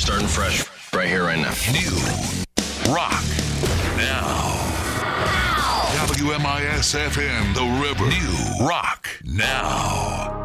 starting fresh right here, right now. New rock now. WMIS FM, The River. New rock now.